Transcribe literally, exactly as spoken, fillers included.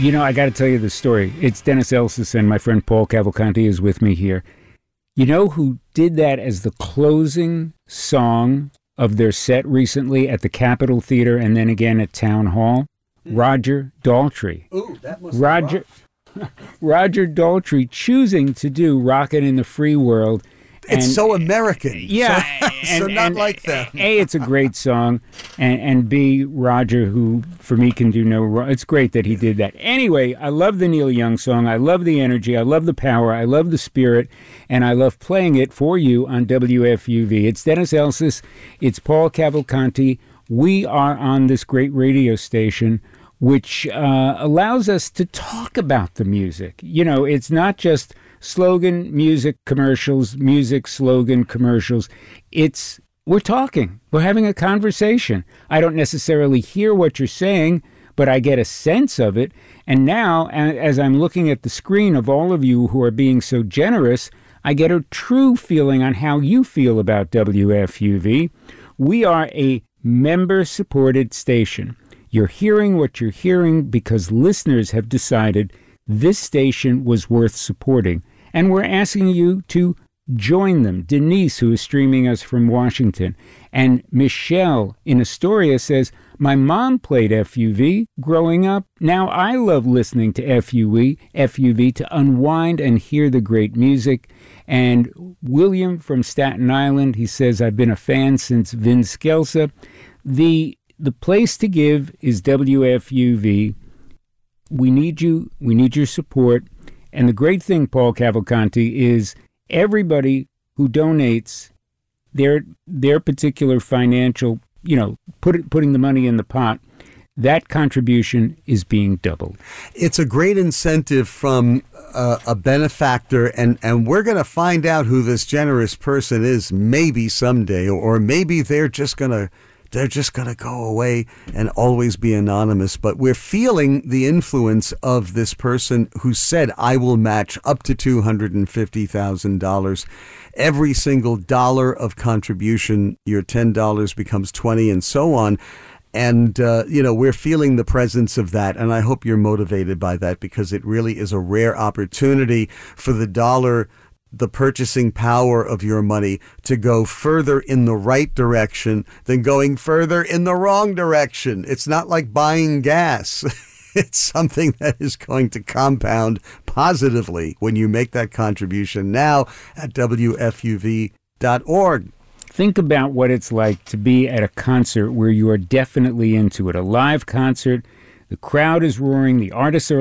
You know, I got to tell you the story. It's Dennis Elsas, and my friend Paul Cavalcanti is with me here. You know who did that as the closing song of their set recently at the Capitol Theater and then again at Town Hall? Roger Daltrey. Ooh, that must Roger, Roger Daltrey choosing to do Rockin' in the Free World. It's and, so American. Yeah. So, and, so not and, like that. A, it's a great song, and, and B, Roger, who for me can do no wrong. It's great that he did that. Anyway, I love the Neil Young song. I love the energy. I love the power. I love the spirit, and I love playing it for you on W F U V. It's Dennis Elsas. It's Paul Cavalcanti. We are on this great radio station, which uh, allows us to talk about the music. You know, it's not just slogan, music, commercials, music, slogan, commercials. It's, we're talking. We're having a conversation. I don't necessarily hear what you're saying, but I get a sense of it. And now, as I'm looking at the screen of all of you who are being so generous, I get a true feeling on how you feel about W F U V. We are a member-supported station. You're hearing what you're hearing because listeners have decided this station was worth supporting. And we're asking you to join them. Denise, who is streaming us from Washington, and Michelle in Astoria says, my mom played F U V growing up. Now I love listening to F U V, F U V to unwind and hear the great music. And William from Staten Island, he says, I've been a fan since Vin Scelsa. The, the place to give is W F U V. We need you. We need your support. And the great thing, Paul Cavalcanti, is everybody who donates their their particular financial, you know, put it, putting the money in the pot, that contribution is being doubled. It's a great incentive from uh, a benefactor, and, and we're going to find out who this generous person is maybe someday, or maybe they're just going to They're just going to go away and always be anonymous. But we're feeling the influence of this person who said, I will match up to two hundred fifty thousand dollars. Every single dollar of contribution, your ten dollars becomes twenty and so on. And, uh, you know, we're feeling the presence of that. And I hope you're motivated by that, because it really is a rare opportunity for the dollar, the purchasing power of your money, to go further in the right direction than going further in the wrong direction. It's not like buying gas. It's something that is going to compound positively when you make that contribution now at W F U V dot org. Think about what it's like to be at a concert where you are definitely into it. A live concert, the crowd is roaring, the artists are